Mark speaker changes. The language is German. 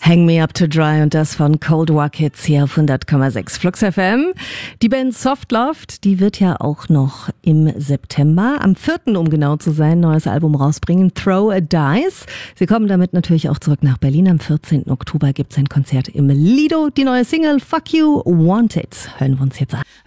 Speaker 1: Hang Me Up to Dry und das von Cold War Kids hier auf 100,6 Flux FM. Die Band Softloft, die wird ja auch noch im September, am 4., um genau zu sein, neues Album rausbringen, Throw a Dice. Sie kommen damit natürlich auch zurück nach Berlin. Am 14. Oktober gibt's ein Konzert im Lido. Die neue Single Fuck You Want It hören wir uns jetzt an.